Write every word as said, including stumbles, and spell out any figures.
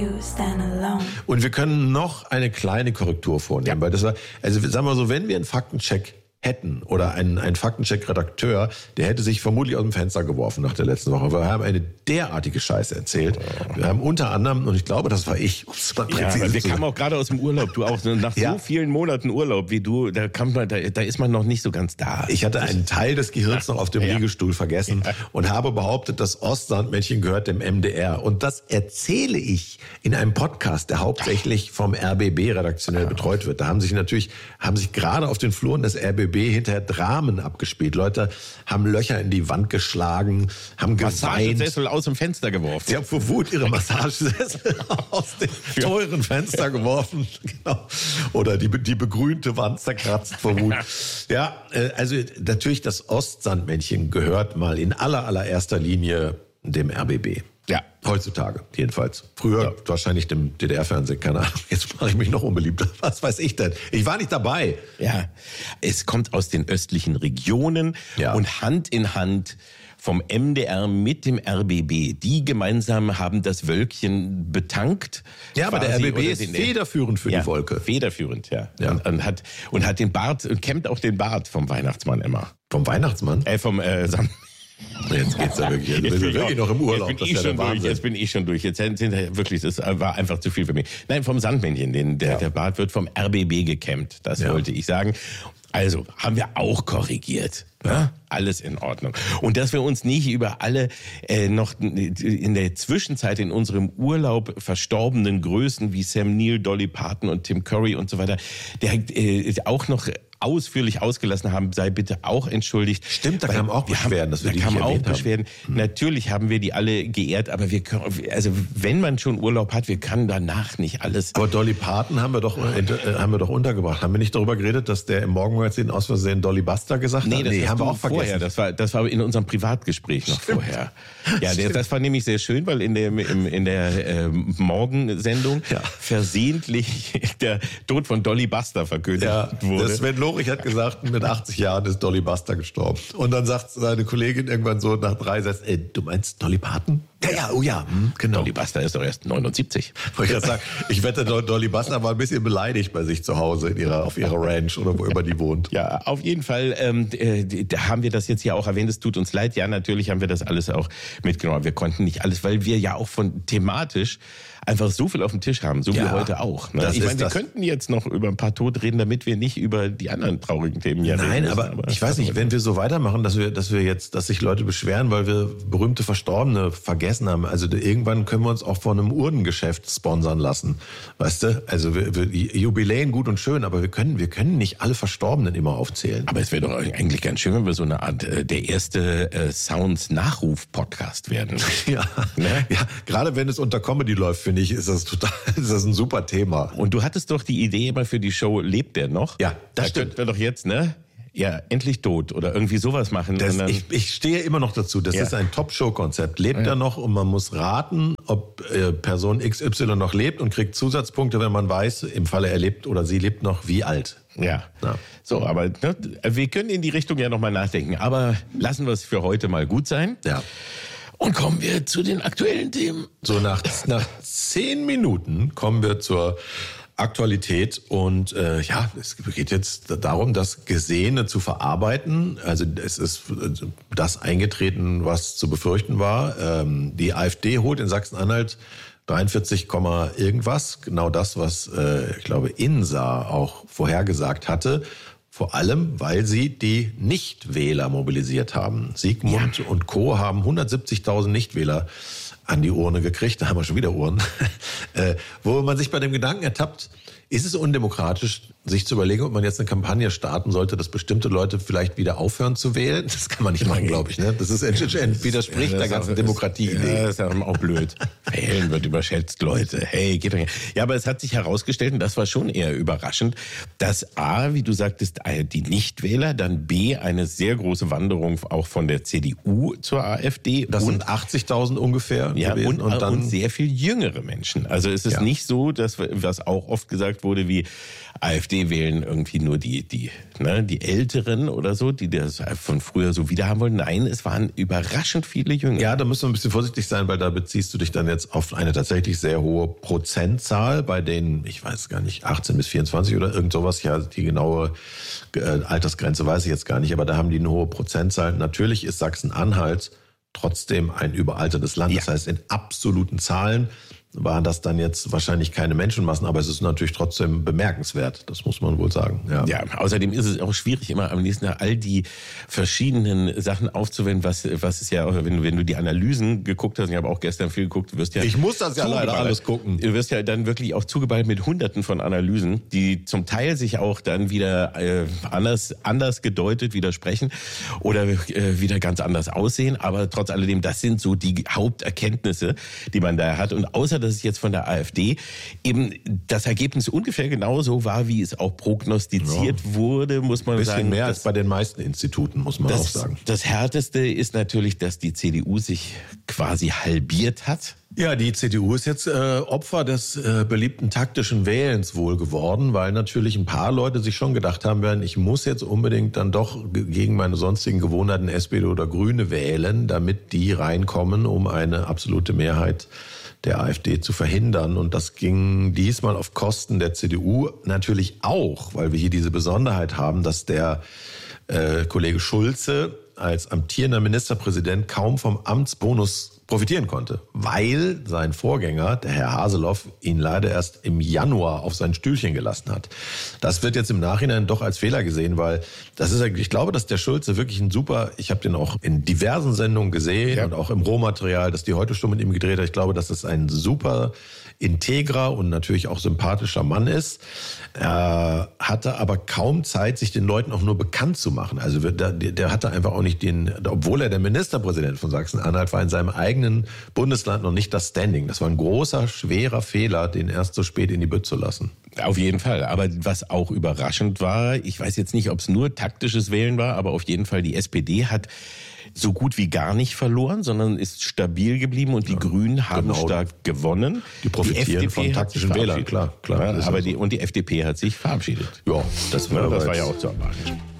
Und wir können noch eine kleine Korrektur vornehmen, ja. Weil das war, also sagen wir so, wenn wir einen Faktencheck hätten oder einen, einen Faktencheck-Redakteur, der hätte sich vermutlich aus dem Fenster geworfen nach der letzten Woche. Wir haben eine derartige Scheiße erzählt. Wir haben unter anderem, und ich glaube, das war ich, um es mal präzise ja, wir zu kamen auch gerade aus dem Urlaub, du auch, nach ja. so vielen Monaten Urlaub wie du, da kann man, da, da ist man noch nicht so ganz da. Ich hatte einen Teil des Gehirns noch auf dem ja. Liegestuhl vergessen ja. und habe behauptet, das Ostsandmännchen gehört dem M D R. Und das erzähle ich in einem Podcast, der hauptsächlich vom R B B redaktionell betreut wird. Da haben sich natürlich, haben sich gerade auf den Fluren des R B B hinterher Dramen abgespielt. Leute haben Löcher in die Wand geschlagen, haben geweint. Massagesessel aus dem Fenster geworfen. Sie haben vor Wut ihre Massagesessel aus dem teuren Fenster geworfen. Genau. Oder die, die begrünte Wand zerkratzt vor Wut. Ja, also natürlich das Ostsandmännchen gehört mal in aller allererster Linie dem R B B. Ja. Heutzutage jedenfalls. Früher ja. wahrscheinlich dem D D R-Fernsehen, keine Ahnung. Jetzt mache ich mich noch unbeliebter. Was weiß ich denn? Ich war nicht dabei. Ja, es kommt aus den östlichen Regionen ja. und Hand in Hand vom M D R mit dem R B B. Die gemeinsam haben das Wölkchen betankt. Ja, aber der R B B ist federführend für ja, die Wolke. Federführend, ja. ja. Und, und, hat, und hat den Bart, und kämmt auch den Bart vom Weihnachtsmann immer. Vom Weihnachtsmann? Äh, vom äh, Sam Jetzt geht's ja wirklich. Jetzt, jetzt bin ich wirklich noch im Urlaub. Jetzt bin, ich schon durch, jetzt bin ich schon durch. Jetzt sind wirklich, das war einfach zu viel für mich. Nein, vom Sandmännchen. Den, der, ja. der Bart wird vom R B B gekämmt. Das ja. wollte ich sagen. Also, haben wir auch korrigiert. Ja. Alles in Ordnung. Und dass wir uns nicht über alle äh, noch in der Zwischenzeit in unserem Urlaub verstorbenen Größen wie Sam Neill, Dolly Parton und Tim Curry und so weiter, der äh, auch noch ausführlich ausgelassen haben, sei bitte auch entschuldigt. Stimmt, da kamen auch Beschwerden, dass wir da die kamen nicht auch erwähnt Beschwerden. haben. Natürlich haben wir die alle geehrt, aber wir können, also wenn man schon Urlaub hat, wir können danach nicht alles. Aber Dolly Parton haben wir doch, äh, haben wir doch untergebracht. Haben wir nicht darüber geredet, dass der im Morgenmagazin aus Versehen Dolly Buster gesagt nee, hat? Das nee, haben wir auch vorher. vergessen. Das war, das war in unserem Privatgespräch noch Stimmt. vorher. Ja, der, das war nämlich sehr schön, weil in der, im, in der äh, Morgensendung ja. versehentlich der Tod von Dolly Buster verkündet ja, wurde. Sven Lorich hat gesagt, mit achtzig Jahren ist Dolly Buster gestorben. Und dann sagt seine Kollegin irgendwann so nach drei Sätzen, ey, du meinst Dolly Parton? Ja, ja, oh ja, hm, genau. Dolly Buster ist doch erst neunundsiebzig. Wollte ich sagen, ich wette, Dolly Buster war ein bisschen beleidigt bei sich zu Hause in ihrer, auf ihrer Ranch oder wo immer die wohnt. Ja, auf jeden Fall ähm, äh, da haben wir das jetzt ja auch erwähnt. Es tut uns leid. Ja, natürlich haben wir das alles auch mitgenommen. Wir konnten nicht alles, weil wir ja auch von thematisch einfach so viel auf dem Tisch haben, so ja, wie heute auch. Ne? Das ich meine, wir das. könnten jetzt noch über ein paar Tod reden, damit wir nicht über die anderen traurigen Themen hier Nein, reden müssen, aber, aber ich weiß nicht, wenn wir so weitermachen, dass wir, dass wir jetzt, dass sich Leute beschweren, weil wir berühmte Verstorbene vergessen haben. Also irgendwann können wir uns auch von einem Urdengeschäft sponsern lassen, weißt du? Also wir, wir, Jubiläen gut und schön, aber wir können, wir können nicht alle Verstorbenen immer aufzählen. Aber es wäre doch eigentlich ganz schön, wenn wir so eine Art äh, der erste äh, Sounds-Nachruf-Podcast werden. Ja, ne? Ja, gerade wenn es unter Comedy läuft, finde ich, ist das total, ist das ein super Thema. Und du hattest doch die Idee immer für die Show, lebt der noch? Ja, das da stimmt. könnten wir doch jetzt, ne? Ja, endlich tot oder irgendwie sowas machen. Das, und dann, ich, ich stehe immer noch dazu. Das ja. ist ein Top-Show-Konzept. Lebt ja. er noch und man muss raten, ob äh, Person X Y noch lebt und kriegt Zusatzpunkte, wenn man weiß, im Falle er lebt oder sie lebt noch, wie alt. Ja. ja. So, aber ne, wir können in die Richtung ja nochmal nachdenken. Aber lassen wir es für heute mal gut sein. Ja. Und kommen wir zu den aktuellen Themen. So nach, nach zehn Minuten kommen wir zur Aktualität und äh, ja, es geht jetzt darum, das Gesehene zu verarbeiten. Also es ist das eingetreten, was zu befürchten war. Ähm, die AfD holt in Sachsen-Anhalt dreiundvierzig, irgendwas, genau das, was äh, ich glaube INSA auch vorhergesagt hatte. Vor allem, weil sie die Nichtwähler mobilisiert haben. Sigmund ja. und Co. haben hundertsiebzigtausend Nichtwähler an die Urne gekriegt. Da haben wir schon wieder Urnen. äh, wo man sich bei dem Gedanken ertappt, ist es undemokratisch, sich zu überlegen, ob man jetzt eine Kampagne starten sollte, dass bestimmte Leute vielleicht wieder aufhören zu wählen? Das kann man nicht machen, glaube ich. Ne? Das ist widerspricht ja, der ganzen Demokratie-Idee. Ja, das ist auch blöd. Wählen wird überschätzt, Leute. Hey, geht doch nicht. Ja, aber es hat sich herausgestellt, und das war schon eher überraschend, dass A, wie du sagtest, die Nichtwähler, dann B, eine sehr große Wanderung auch von der C D U zur AfD. Das sind achtzigtausend ungefähr ja, gewesen. Und, und, dann und sehr viel jüngere Menschen. Also Also es ist Ja. nicht so, dass, was auch oft gesagt wurde, wie AfD wählen irgendwie nur die, die, ne, die Älteren oder so, die das von früher so wieder haben wollten. Nein, es waren überraschend viele Jünger. Ja, da müssen wir ein bisschen vorsichtig sein, weil da beziehst du dich dann jetzt auf eine tatsächlich sehr hohe Prozentzahl, bei denen, ich weiß gar nicht, achtzehn bis vierundzwanzig oder irgend sowas, ja, die genaue äh, Altersgrenze weiß ich jetzt gar nicht, aber da haben die eine hohe Prozentzahl. Natürlich ist Sachsen-Anhalt trotzdem ein überaltertes Land. Ja. Das heißt, in absoluten Zahlen waren das dann jetzt wahrscheinlich keine Menschenmassen, aber es ist natürlich trotzdem bemerkenswert. Das muss man wohl sagen. Ja, Ja, außerdem ist es auch schwierig, immer am nächsten Tag all die verschiedenen Sachen aufzuwenden, was, was ist ja, wenn du, wenn du die Analysen geguckt hast, ich habe auch gestern viel geguckt, du wirst ja... Ich muss das ja leider alles gucken. Du wirst ja dann wirklich auch zugeballt mit Hunderten von Analysen, die zum Teil sich auch dann wieder äh, anders, anders gedeutet widersprechen oder äh, wieder ganz anders aussehen, aber trotz alledem, das sind so die Haupterkenntnisse, die man da hat. Und außer dass es jetzt von der AfD eben das Ergebnis ungefähr genauso war, wie es auch prognostiziert Ja. wurde, muss man Ein bisschen sagen. mehr als bei den meisten Instituten, muss man auch das, sagen. das Härteste ist natürlich, dass die C D U sich quasi halbiert hat. Ja, die C D U ist jetzt äh, Opfer des äh, beliebten taktischen Wählens wohl geworden, weil natürlich ein paar Leute sich schon gedacht haben werden, ich muss jetzt unbedingt dann doch g- gegen meine sonstigen Gewohnheiten S P D oder Grüne wählen, damit die reinkommen, um eine absolute Mehrheit der AfD zu verhindern. Und das ging diesmal auf Kosten der C D U natürlich auch, weil wir hier diese Besonderheit haben, dass der äh, Kollege Schulze als amtierender Ministerpräsident kaum vom Amtsbonus profitieren konnte, weil sein Vorgänger, der Herr Haseloff, ihn leider erst im Januar auf sein Stühlchen gelassen hat. Das wird jetzt im Nachhinein doch als Fehler gesehen, weil das ist, ich glaube, dass der Schulze wirklich ein super, ich habe den auch in diversen Sendungen gesehen Ja. und auch im Rohmaterial, das die heute schon mit ihm gedreht hat. Ich glaube, dass es ein super integrer und natürlich auch sympathischer Mann ist. Er hatte aber kaum Zeit, sich den Leuten auch nur bekannt zu machen. Also der, der hatte einfach auch nicht den, obwohl er der Ministerpräsident von Sachsen-Anhalt war, in seinem eigenen Bundesland noch nicht das Standing. Das war ein großer, schwerer Fehler, den erst so spät in die Bütt zu lassen. Auf jeden Fall. Aber was auch überraschend war, ich weiß jetzt nicht, ob es nur taktisches Wählen war, aber auf jeden Fall die S P D hat so gut wie gar nicht verloren, sondern ist stabil geblieben und die ja, Grünen haben genau. stark gewonnen. Die profitieren von taktischen Wählern, klar. klar ja, aber die, und die F D P hat sich verabschiedet. Ja, das war, das war ja auch zu erwarten.